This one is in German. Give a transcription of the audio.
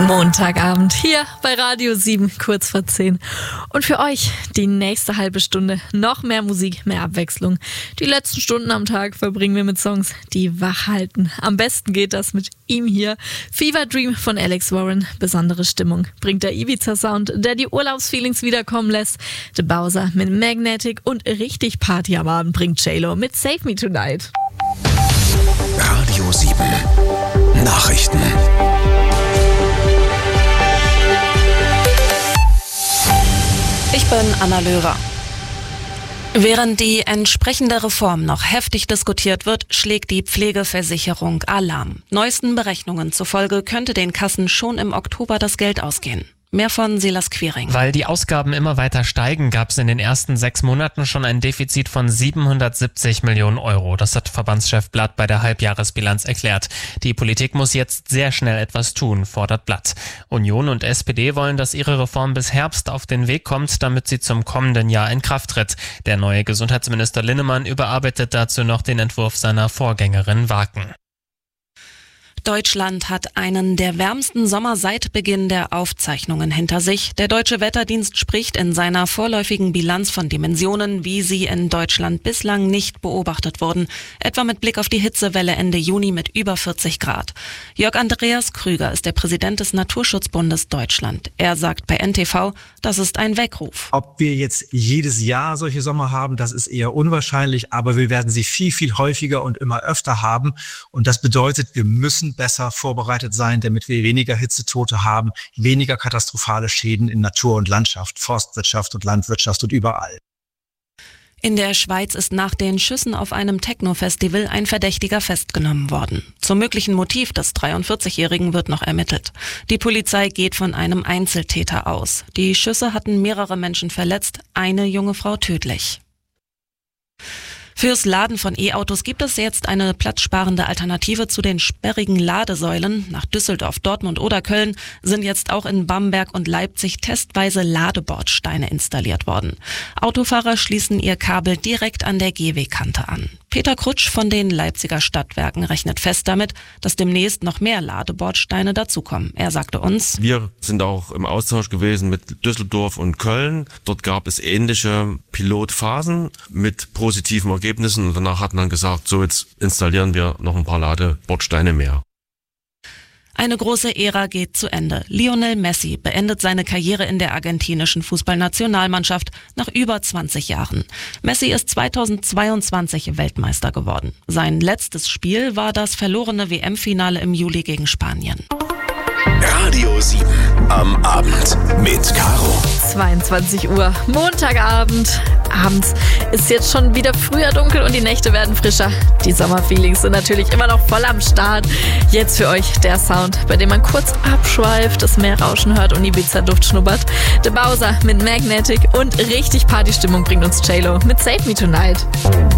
Montagabend hier bei Radio 7, kurz vor 10. Und für euch die nächste halbe Stunde noch mehr Musik, mehr Abwechslung. Die letzten Stunden am Tag verbringen wir mit Songs, die wach halten. Am besten geht das mit ihm hier. Fever Dream von Alex Warren. Besondere Stimmung bringt der Ibiza-Sound, der die Urlaubsfeelings wiederkommen lässt. The Bowser mit Magnetic und richtig Party am Abend bringt J-Lo mit Save Me Tonight. Radio 7 Nachrichten. Ich bin Anna Löwer. Während die entsprechende Reform noch heftig diskutiert wird, schlägt die Pflegeversicherung Alarm. Neuesten Berechnungen zufolge könnte den Kassen schon im Oktober das Geld ausgehen. Mehr von Silas Quiring. Weil die Ausgaben immer weiter steigen, gab es in den ersten 6 Monaten schon ein Defizit von 770 Millionen Euro. Das hat Verbandschef Blatt bei der Halbjahresbilanz erklärt. Die Politik muss jetzt sehr schnell etwas tun, fordert Blatt. Union und SPD wollen, dass ihre Reform bis Herbst auf den Weg kommt, damit sie zum kommenden Jahr in Kraft tritt. Der neue Gesundheitsminister Linnemann überarbeitet dazu noch den Entwurf seiner Vorgängerin Waken. Deutschland hat einen der wärmsten Sommer seit Beginn der Aufzeichnungen hinter sich. Der Deutsche Wetterdienst spricht in seiner vorläufigen Bilanz von Dimensionen, wie sie in Deutschland bislang nicht beobachtet wurden. Etwa mit Blick auf die Hitzewelle Ende Juni mit über 40 Grad. Jörg Andreas Krüger ist der Präsident des Naturschutzbundes Deutschland. Er sagt bei NTV, das ist ein Weckruf. Ob wir jetzt jedes Jahr solche Sommer haben, das ist eher unwahrscheinlich, aber wir werden sie viel, viel häufiger und immer öfter haben. Und das bedeutet, wir müssen besser vorbereitet sein, damit wir weniger Hitzetote haben, weniger katastrophale Schäden in Natur und Landschaft, Forstwirtschaft und Landwirtschaft und überall. In der Schweiz ist nach den Schüssen auf einem Techno-Festival ein Verdächtiger festgenommen worden. Zum möglichen Motiv des 43-Jährigen wird noch ermittelt. Die Polizei geht von einem Einzeltäter aus. Die Schüsse hatten mehrere Menschen verletzt, eine junge Frau tödlich. Fürs Laden von E-Autos gibt es jetzt eine platzsparende Alternative zu den sperrigen Ladesäulen. Nach Düsseldorf, Dortmund oder Köln sind jetzt auch in Bamberg und Leipzig testweise Ladebordsteine installiert worden. Autofahrer schließen ihr Kabel direkt an der Gehwegkante an. Peter Krutsch von den Leipziger Stadtwerken rechnet fest damit, dass demnächst noch mehr Ladebordsteine dazukommen. Er sagte uns: Wir sind auch im Austausch gewesen mit Düsseldorf und Köln. Dort gab es ähnliche Pilotphasen mit positiven Ergebnissen und danach hat man gesagt, so jetzt installieren wir noch ein paar Ladebordsteine mehr. Eine große Ära geht zu Ende. Lionel Messi beendet seine Karriere in der argentinischen Fußballnationalmannschaft nach über 20 Jahren. Messi ist 2022 Weltmeister geworden. Sein letztes Spiel war das verlorene WM-Finale im Juli gegen Spanien. Radio 7 am Abend mit Caro. 22 Uhr, Montagabend. Abends ist jetzt schon wieder früher dunkel und die Nächte werden frischer. Die Sommerfeelings sind natürlich immer noch voll am Start. Jetzt für euch der Sound, bei dem man kurz abschweift, das Meerrauschen hört und Ibiza-Duft schnuppert. The Bowser mit Magnetic und richtig Partystimmung bringt uns J-Lo mit Save Me Tonight.